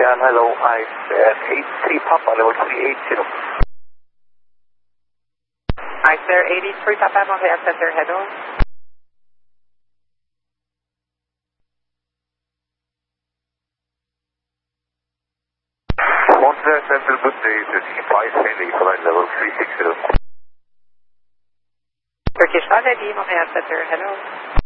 Can, hello, I said 83 Papa, level 380. I said 83 Papa, Montreal Center, hello. Montreal Center, good day, 35 Henry, flight level 360. Turkish 5 ID, Montreal Center, hello.